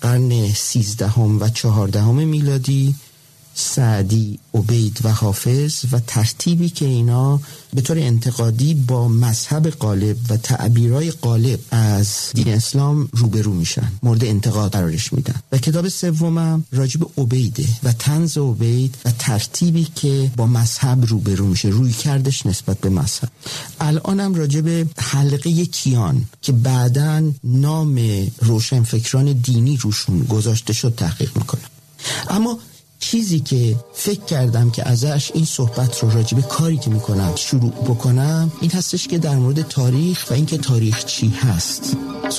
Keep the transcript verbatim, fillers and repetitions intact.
قرن سیزدهم و چهاردهم میلادی، سعدی، عبید و حافظ و ترتیبی که اینا به طور انتقادی با مذهب غالب و تعبیرهای غالب از دین اسلام روبرو میشن، مورد انتقاد قرارش میدن. و کتاب سومم راجب عبیده و طنز عبید و ترتیبی که با مذهب روبرو میشه، روی کردش نسبت به مذهب. الانم راجب حلقه کیان که بعداً نام روشنفکران دینی روشون گذاشته شد تحقیق میکنم. اما چیزی که فکر کردم که ازش این صحبت رو راجب کاری که میکنم شروع بکنم این هستش که در مورد تاریخ و اینکه تاریخ چی هست